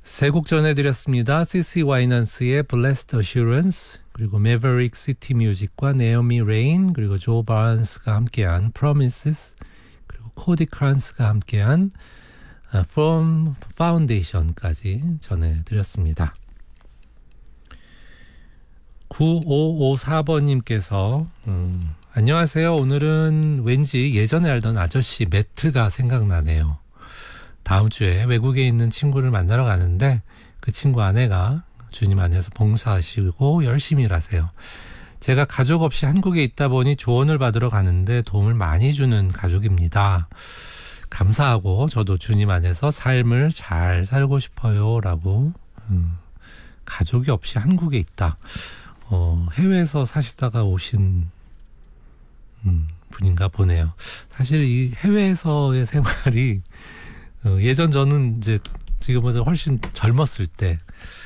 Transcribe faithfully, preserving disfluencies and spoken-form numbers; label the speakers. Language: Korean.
Speaker 1: 세 곡 전해드렸습니다. 씨씨 와이넌스의 Blessed Assurance, 그리고 Maverick City Music과 네오미 레인, 그리고 조 바런스가 함께한 Promises, 그리고 코디 크란스가 함께한 From Foundation까지 전해드렸습니다. 구오오사 번님께서 음, 안녕하세요. 오늘은 왠지 예전에 알던 아저씨 매트가 생각나네요. 다음 주에 외국에 있는 친구를 만나러 가는데 그 친구 아내가 주님 안에서 봉사하시고 열심히 일하세요. 제가 가족 없이 한국에 있다 보니 조언을 받으러 가는데 도움을 많이 주는 가족입니다. 감사하고 저도 주님 안에서 삶을 잘 살고 싶어요 라고. 음, 가족이 없이 한국에 있다. 어, 해외에서 사시다가 오신 음, 분인가 보네요. 사실 이 해외에서의 생활이 어, 예전 저는 이제 지금보다 훨씬 젊었을 때